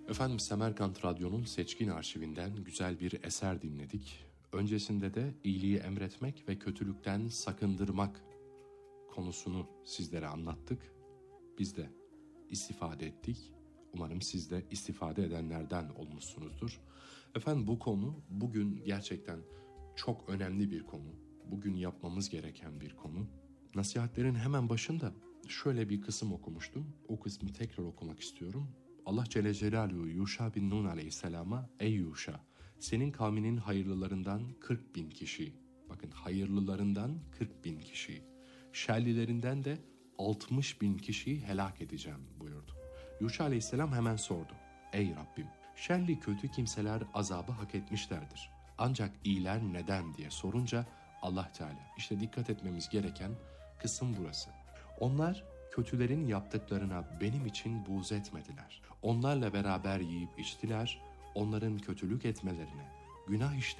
Efendim, Semerkant Radyo'nun Seçkin Arşivinden güzel bir eser dinledik. Öncesinde de iyiliği emretmek ve kötülükten sakındırmak konusunu sizlere anlattık. Biz de istifade ettik. Umarım siz de istifade edenlerden olmuşsunuzdur. Efendim, bu konu bugün gerçekten çok önemli bir konu. Bugün yapmamız gereken bir konu. Nasihatlerin hemen başında şöyle bir kısım okumuştum. O kısmı tekrar okumak istiyorum. Allah Celle Celaluhu Yuşa bin Nun aleyhisselama, ey Yuşa, senin kavminin hayırlılarından 40.000 kişi, bakın hayırlılarından 40.000 kişi, şerlilerinden de 60.000 kişiyi helak edeceğim buyurdu. Yuşa aleyhisselam hemen sordu. Ey Rabbim, şerli kötü kimseler azabı hak etmişlerdir. Ancak iyiler neden diye sorunca Allah Teala, işte dikkat etmemiz gereken kısım burası. Onlar kötülerin yaptıklarına benim için buğz etmediler. Onlarla beraber yiyip içtiler, onların kötülük etmelerine, günah